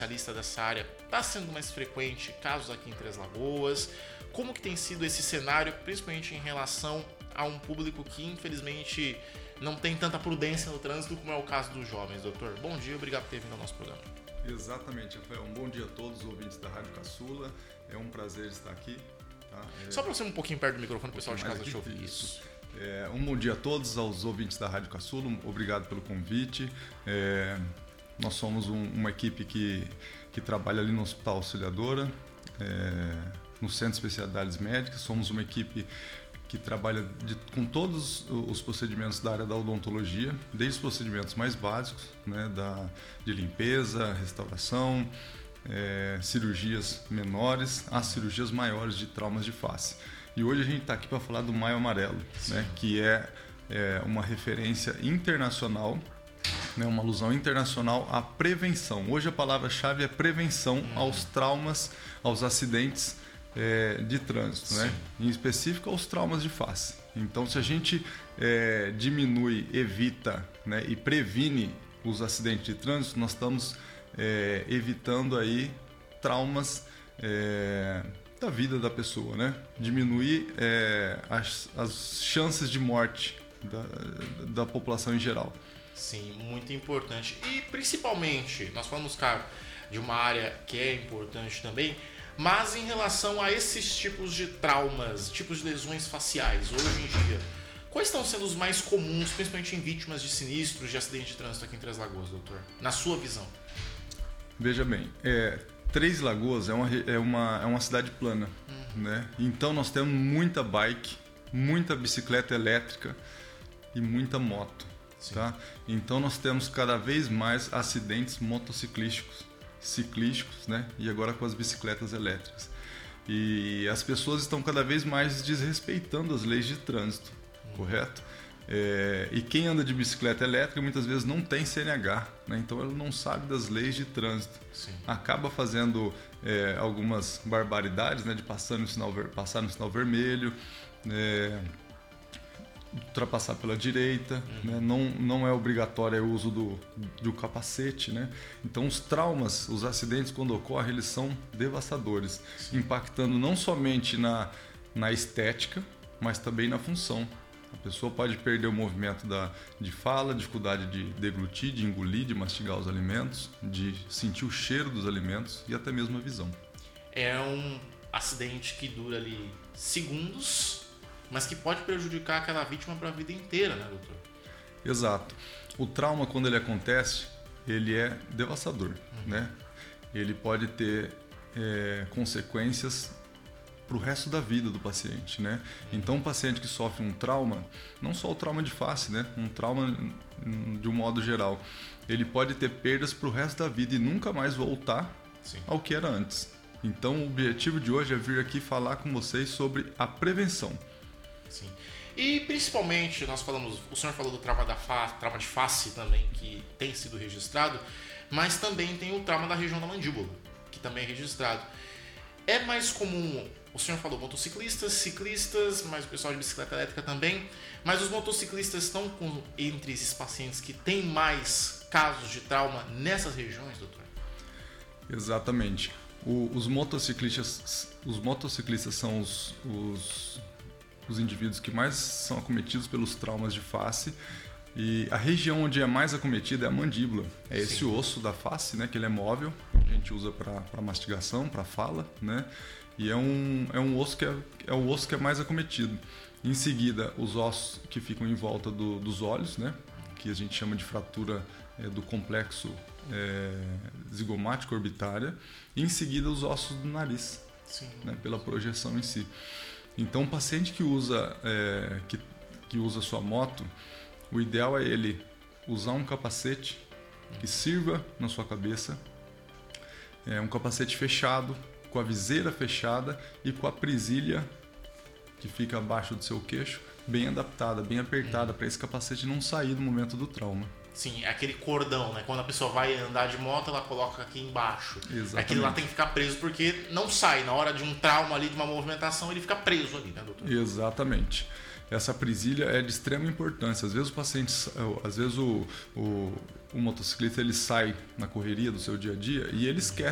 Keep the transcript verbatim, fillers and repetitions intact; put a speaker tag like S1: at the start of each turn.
S1: especialista dessa área, está sendo mais frequente casos aqui em Três Lagoas? Como que tem sido esse cenário, principalmente em relação a um público que infelizmente não tem tanta prudência no trânsito como é o caso dos jovens, doutor? Bom dia, obrigado por ter vindo ao nosso programa.
S2: Exatamente, Rafael. Um bom dia a todos os ouvintes da Rádio Caçula. É um prazer estar aqui. Tá? É...
S1: Só para você um pouquinho perto do microfone, o pessoal de casa deixa eu ouvir
S2: isso. É, um bom dia a todos, aos ouvintes da Rádio Caçula. Obrigado pelo convite. É, nós somos um, uma equipe que, que trabalha ali no Hospital Auxiliadora, é, no Centro de Especialidades Médicas. Somos uma equipe que trabalha de, com todos os procedimentos da área da odontologia, desde os procedimentos mais básicos, né, da, de limpeza, restauração, é, cirurgias menores, às cirurgias maiores de traumas de face. E hoje a gente está aqui para falar do Maio Amarelo, né, que é, é uma referência internacional, né, uma alusão internacional à prevenção. Hoje a palavra-chave é prevenção hum. aos traumas, aos acidentes É, de trânsito, né? Em específico aos traumas de face. Então, se a gente é, diminui, evita, né, e previne os acidentes de trânsito, nós estamos é, evitando aí traumas é, da vida da pessoa, né? Diminuir é, as, as chances de morte da, da população em geral.
S1: Sim, muito importante. E principalmente, nós falamos, cara, de uma área que é importante também, mas em relação a esses tipos de traumas, tipos de lesões faciais, hoje em dia, quais estão sendo os mais comuns, principalmente em vítimas de sinistros, de acidentes de trânsito aqui em Três Lagoas, doutor? Na sua visão.
S2: Veja bem, é, Três Lagoas é uma, é uma, é uma cidade plana, uhum. né? Então nós temos muita bike, muita bicicleta elétrica e muita moto. Tá? Então nós temos cada vez mais acidentes motociclísticos, ciclísticos, né? E agora com as bicicletas elétricas. E as pessoas estão cada vez mais desrespeitando as leis de trânsito, hum. correto? É, e quem anda de bicicleta elétrica muitas vezes não tem C N H, né? Então ela não sabe das leis de trânsito. Sim. Acaba fazendo é, algumas barbaridades, né? De passar no sinal, ver, passar no sinal vermelho, é, ultrapassar pela direita, uhum. né? não, não é obrigatório o uso do, do capacete, né? Então os traumas, os acidentes quando ocorrem, eles são devastadores, Sim. impactando não somente na, na estética, mas também na função. A pessoa pode perder o movimento da, de fala, dificuldade de deglutir, de engolir, de mastigar os alimentos, de sentir o cheiro dos alimentos e até mesmo a visão.
S1: É um acidente que dura ali segundos, mas que pode prejudicar aquela vítima para a vida inteira, né, doutor?
S2: Exato. O trauma, quando ele acontece, ele é devastador, uhum. né? Ele pode ter é, consequências para o resto da vida do paciente, né? Uhum. Então, um paciente que sofre um trauma, não só o trauma de face, né? Um trauma de um modo geral, ele pode ter perdas para o resto da vida e nunca mais voltar Sim. ao que era antes. Então, o objetivo de hoje é vir aqui falar com vocês sobre a prevenção.
S1: Sim. E principalmente, nós falamos, o senhor falou do trauma, da fa, trauma de face também, que tem sido registrado, mas também tem o trauma da região da mandíbula, que também é registrado. É mais comum, o senhor falou motociclistas, ciclistas, mas o pessoal de bicicleta elétrica também, mas os motociclistas estão com, entre esses pacientes que têm mais casos de trauma nessas regiões, doutor?
S2: Exatamente. O, os motociclistas, os motociclistas são os, os os indivíduos que mais são acometidos pelos traumas de face, e a região onde é mais acometida é a mandíbula. É Sim. esse osso da face, né, que ele é móvel, a gente usa para mastigação, para fala, né, e é um, é um osso que é, é o osso que é mais acometido. Em seguida, os ossos que ficam em volta do, dos olhos, né, que a gente chama de fratura é, do complexo é, zigomático orbitária, e em seguida os ossos do nariz, Sim. né, pela projeção em si. Então, o paciente que usa, é, que, que usa sua moto, o ideal é ele usar um capacete que sirva na sua cabeça, é, um capacete fechado, com a viseira fechada e com a presilha que fica abaixo do seu queixo, bem adaptada, bem apertada, para esse capacete não sair no momento do trauma.
S1: Sim, aquele cordão, né? Quando a pessoa vai andar de moto, ela coloca aqui embaixo.
S2: Exatamente.
S1: Aquele lá tem que ficar preso porque não sai. Na hora de um trauma ali, de uma movimentação, ele fica preso ali, né, doutor?
S2: Exatamente. essa presilha é de extrema importância. Às vezes o paciente, às vezes o, o, o motociclista ele sai na correria do seu dia a dia e ele esquece